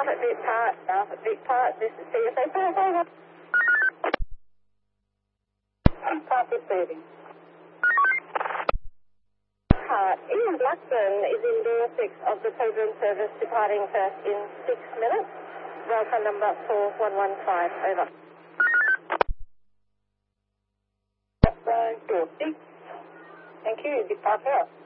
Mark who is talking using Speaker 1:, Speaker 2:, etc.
Speaker 1: Staff at Vic Park, this is CSA. Over. Copy, saving. Ian Blackburn is in door 6 of the Pilgrim service departing first in 6 minutes. Welcome number 4115, over. Door 6. Thank you, depart here.